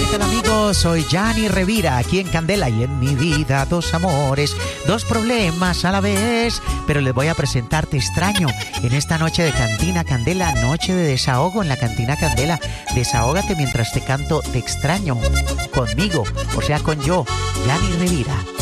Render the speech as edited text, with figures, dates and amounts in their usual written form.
tal amigos? Soy Gianni Revira, aquí en Candela y en mi vida dos amores, dos problemas a la vez, pero les voy a presentar Te extraño en esta noche de Cantina Candela, noche de desahogo en la Cantina Candela. Desahógate mientras te canto Te extraño conmigo, o sea con yo, Gianni Revira.